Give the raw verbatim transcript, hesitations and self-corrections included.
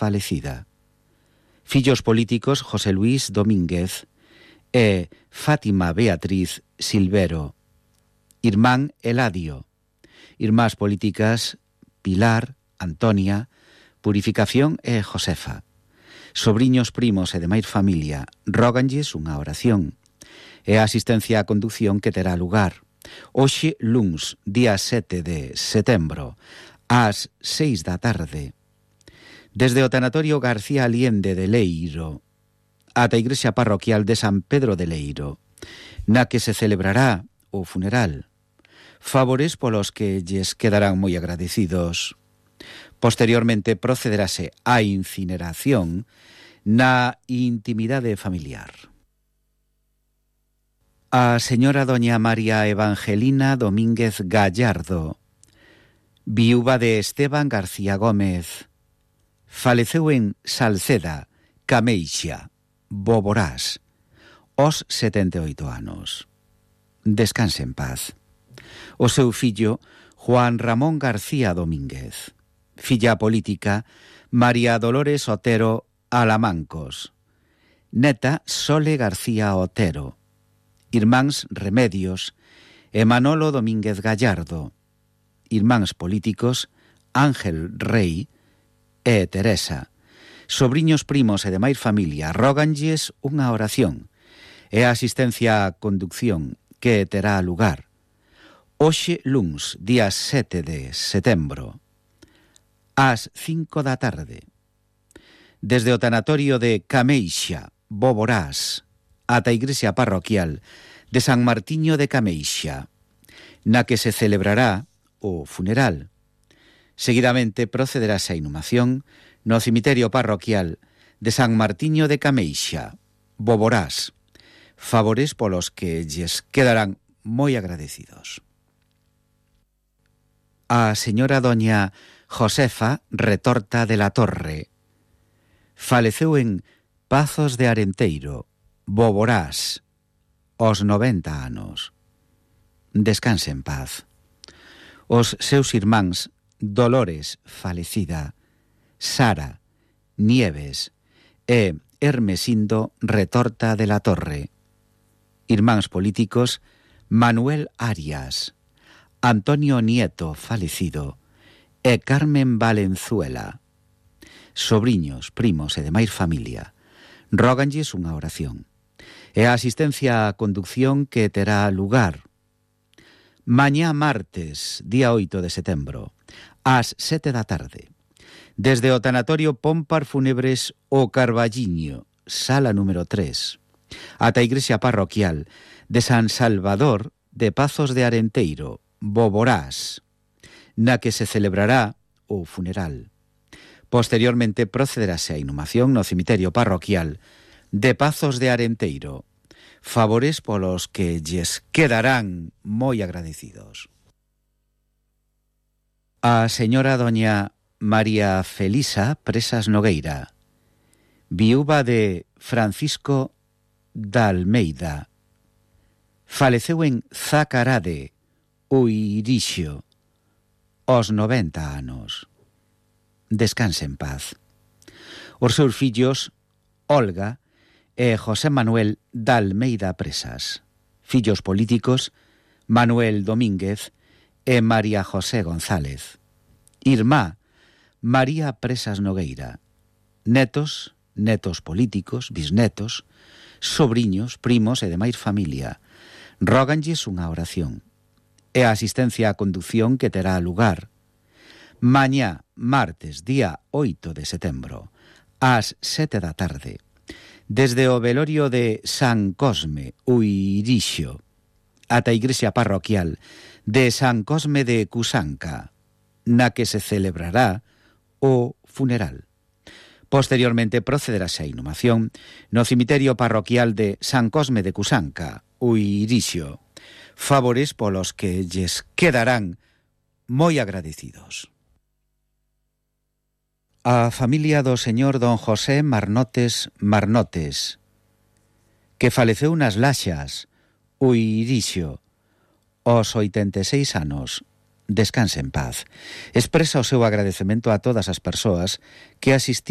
falecida. Fillos políticos José Luis Domínguez e Fátima Beatriz Silvero. Irmán Eladio. Irmás políticas Pilar, Antonia, Purificación e Josefa. Sobriños, primos e demais familia, róganlles unha oración. E a asistencia á conducción que terá lugar hoxe luns, día sete de setembro, ás seis da tarde, desde o tanatorio García Aliende de Leiro ata a igrexa parroquial de San Pedro de Leiro, na que se celebrará o funeral. Favores polos que lles quedarán moi agradecidos. Posteriormente procederase á incineración na intimidade familiar. A señora doña María Evangelina Domínguez Gallardo, viúva de Esteban García Gómez, faleceu en Salceda, Cameixa, Boborás, aos setenta e oito anos. Descanse en paz. O seu fillo, Juan Ramón García Domínguez. Filla política, María Dolores Otero Alamancos. Neta, Sole García Otero. Irmáns Remedios e Manolo Domínguez Gallardo. Irmáns políticos, Ángel Rei e Teresa. Sobriños, primos e demais familia, róganlles unha oración e a asistencia á conducción que terá lugar hoxe luns, día sete de setembro, ás cinco da tarde, desde o tanatorio de Cameixa, Boborás, ata a igrexa parroquial de San Martiño de Cameixa, na que se celebrará o funeral. Seguidamente procederase a inhumación no cemiterio parroquial de San Martiño de Cameixa, Boborás. Favores polos que lles quedarán moi agradecidos. A señora doña Josefa Retorta de la Torre faleceu en Pazos de Arenteiro, Boborás, aos noventa anos. Descanse en paz. Os seus irmáns Dolores falecida, Sara, Nieves e Hermesindo Retorta de la Torre. Irmáns políticos Manuel Arias, Antonio Nieto falecido e Carmen Valenzuela. Sobriños, primos e demais familia, róganlles unha oración. E a asistencia á conducción que terá lugar mañá martes, día oito de setembro, ás sete da tarde, desde o tanatorio Pómpar Fúnebres o Carballiño, sala número tres, ata a igrexa parroquial de San Salvador de Pazos de Arenteiro, Boborás, na que se celebrará o funeral. Posteriormente procederase a inhumación no cemiterio parroquial de Pazos de Arenteiro. Favores polos que lles quedarán moi agradecidos. A señora doña María Felisa Presas Nogueira, viúva de Francisco da Almeida, faleceu en Zacarade, Uirixio, aos noventa anos. Descanse en paz. Os seus fillos, Olga e José Manuel da Almeida Presas. Fillos políticos, Manuel Domínguez e María José González. Irmá, María Presas Nogueira. Netos, netos políticos, bisnetos, sobriños, primos e demais familia, róganlles unha oración. E a asistencia á condución que terá lugar mañá, martes, día oito de setembro, ás sete da tarde, desde o velorio de San Cosme, Uirixio, ata a igrexa parroquial de San Cosme de Cusanca, na que se celebrará o funeral. Posteriormente procederase a inhumación no cemiterio parroquial de San Cosme de Cusanca, Uirixio. Favores polos que lles quedarán moi agradecidos. A familia do señor don José Marnotes Marnotes, que faleceu nas Laxas, Uirixio, aos oitenta e seis anos. Descanse en paz. Expresa o seu agradecemento a todas as persoas que asistieron